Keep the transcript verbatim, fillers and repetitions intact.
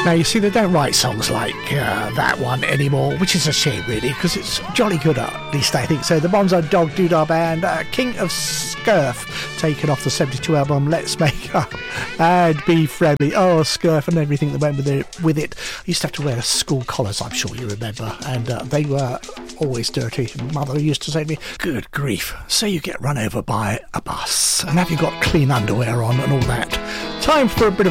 Now, you see, they don't write songs like uh, that one anymore, which is a shame, really, because it's jolly good, at least I think so. The Bonzo Dog Doodah Band, uh, King of Scurf, taken off the seventy-two album Let's Make Up and Be Friendly. Oh, Scurf and everything that went with it. With it. I used to have to wear school collars, I'm sure you remember, and uh, they were always dirty. Mother used to say to me, good grief, so you get run over by a bus, and have you got clean underwear on and all that? Time for a bit of